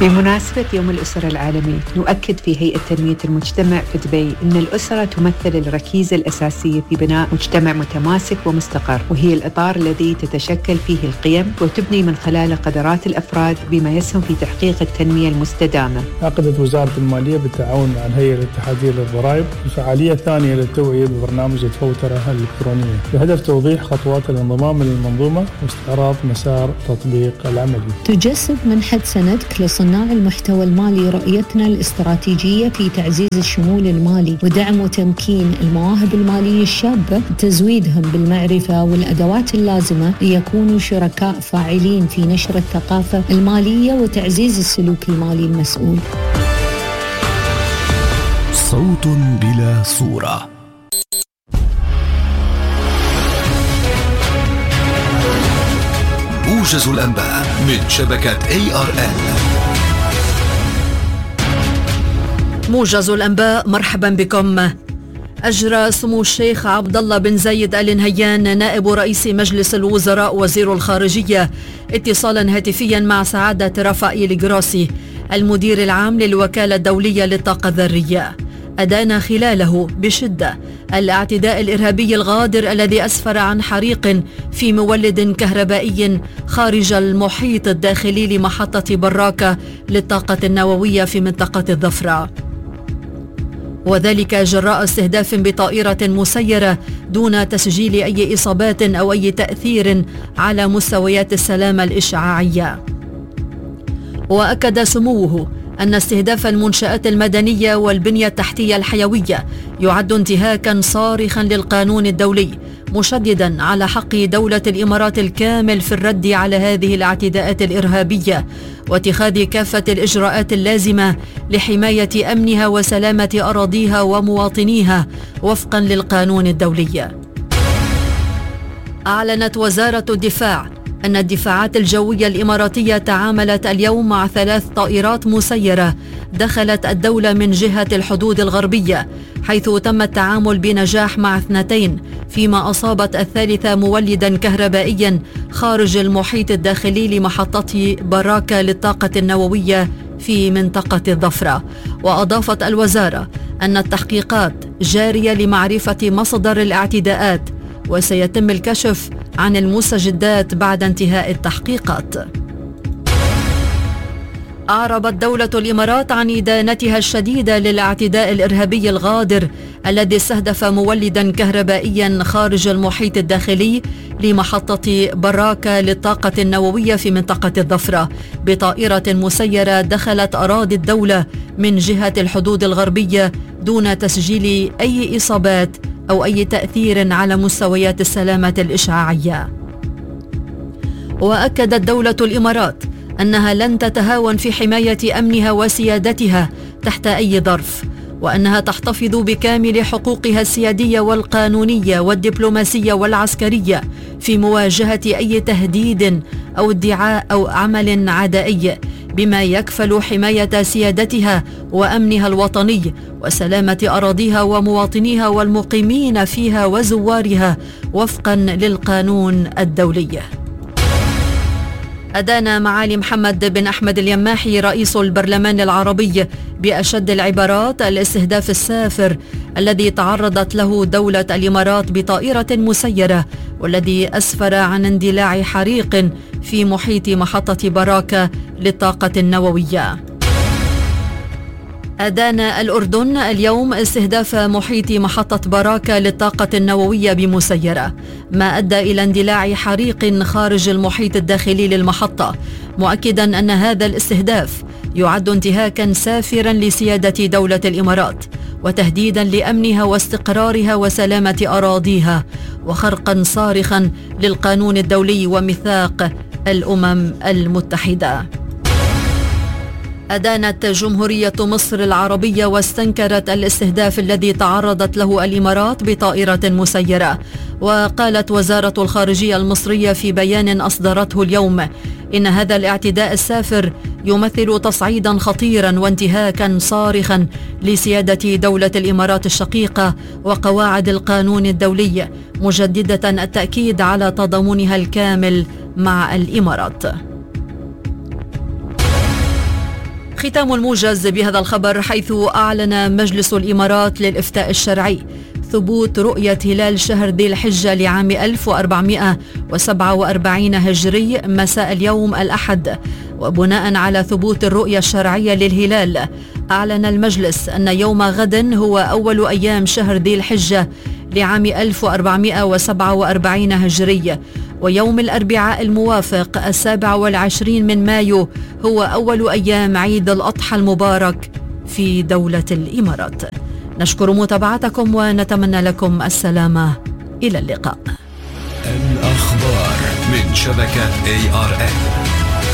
بمناسبة يوم الأسرة العالمي نؤكد في هيئة تنمية المجتمع في دبي أن الأسرة تمثل الركيزة الأساسية في بناء مجتمع متماسك ومستقر، وهي الإطار الذي تتشكل فيه القيم وتبني من خلاله قدرات الأفراد بما يسهم في تحقيق التنمية المستدامة. عقدت وزارة المالية بالتعاون مع الهيئة الاتحادية للضرائب الفعالية الثانية للتوعية ببرنامج الفوترة الإلكترونية بهدف توضيح خطوات الانضمام للمنظومة واستعراض مسار تطبيق العملي. تجسد منحة سندك لصناع المحتوى المالي رؤيتنا الاستراتيجية في تعزيز الشمول المالي ودعم وتمكين المواهب المالية الشابة، تزويدهم بالمعرفة والأدوات اللازمة ليكونوا شركاء فاعلين في نشر الثقافة المالية وتعزيز السلوك المالي المسؤول. صوت بلا صورة. موجز الأنباء من شبكة ARN. موجز الأنباء، مرحبا بكم. أجرى سمو الشيخ عبد الله بن زايد آل نهيان نائب رئيس مجلس الوزراء وزير الخارجية اتصالا هاتفيا مع سعادة رافائيل جراسي المدير العام للوكالة الدولية للطاقة الذرية. أدان خلاله بشدة الاعتداء الإرهابي الغادر الذي أسفر عن حريق في مولد كهربائي خارج المحيط الداخلي لمحطة براكة للطاقة النووية في منطقة الظفرة، وذلك جراء استهداف بطائرة مسيرة دون تسجيل أي إصابات أو أي تأثير على مستويات السلامة الإشعاعية. وأكد سموه أن استهداف المنشآت المدنية والبنية التحتية الحيوية يعد انتهاكا صارخا للقانون الدولي، مشددا على حق دولة الإمارات الكامل في الرد على هذه الاعتداءات الإرهابية واتخاذ كافة الإجراءات اللازمة لحماية أمنها وسلامة أراضيها ومواطنيها وفقا للقانون الدولي. أعلنت وزارة الدفاع أن الدفاعات الجوية الإماراتية تعاملت اليوم مع 3 طائرات مسيرة دخلت الدولة من جهة الحدود الغربية، حيث تم التعامل بنجاح مع 2، فيما أصابت الثالثة مولدا كهربائيا خارج المحيط الداخلي لمحطة براكة للطاقة النووية في منطقة الظفرة. وأضافت الوزارة أن التحقيقات جارية لمعرفة مصدر الاعتداءات، وسيتم الكشف عن المستجدات بعد انتهاء التحقيقات. أعربت دولة الإمارات عن إدانتها الشديدة للاعتداء الإرهابي الغادر الذي استهدف مولدا كهربائيا خارج المحيط الداخلي لمحطة براكة للطاقة النووية في منطقة الظفرة بطائرة مسيرة دخلت أراضي الدولة من جهة الحدود الغربية دون تسجيل أي إصابات أو أي تأثير على مستويات السلامة الإشعاعية. وأكدت دولة الإمارات أنها لن تتهاون في حماية أمنها وسيادتها تحت أي ظرف، وأنها تحتفظ بكامل حقوقها السيادية والقانونية والدبلوماسية والعسكرية في مواجهة أي تهديد أو ادعاء أو عمل عدائي، بما يكفل حماية سيادتها وأمنها الوطني وسلامة أراضيها ومواطنيها والمقيمين فيها وزوارها وفقا للقانون الدولي. أدان معالي محمد بن أحمد اليماحي رئيس البرلمان العربي بأشد العبارات الاستهداف السافر الذي تعرضت له دولة الإمارات بطائرة مسيرة، والذي أسفر عن اندلاع حريق في محيط محطة براكة للطاقة النووية. أدان الأردن اليوم استهداف محيط محطة براكة للطاقة النووية بمسيرة، ما أدى إلى اندلاع حريق خارج المحيط الداخلي للمحطة، مؤكدا أن هذا الاستهداف يعد انتهاكا سافرا لسيادة دولة الإمارات وتهديدا لأمنها واستقرارها وسلامة أراضيها وخرقا صارخا للقانون الدولي وميثاق الأمم المتحدة. أدانت جمهورية مصر العربية واستنكرت الاستهداف الذي تعرضت له الإمارات بطائرة مسيرة. وقالت وزارة الخارجية المصرية في بيان أصدرته اليوم إن هذا الاعتداء السافر يمثل تصعيدا خطيرا وانتهاكا صارخا لسيادة دولة الإمارات الشقيقة وقواعد القانون الدولي، مجددة التأكيد على تضامنها الكامل مع الإمارات. ختام الموجز بهذا الخبر، حيث أعلن مجلس الإمارات للإفتاء الشرعي ثبوت رؤية هلال شهر ذي الحجة لعام 1447 هجري مساء اليوم الأحد. وبناء على ثبوت الرؤية الشرعية للهلال، أعلن المجلس أن يوم غد هو أول أيام شهر ذي الحجة لعام 1447 هجري، ويوم الأربعاء الموافق 27 من مايو هو أول أيام عيد الأضحى المبارك في دولة الإمارات. نشكر متابعتكم ونتمنى لكم السلامة. إلى اللقاء. الأخبار من شبكة ARN.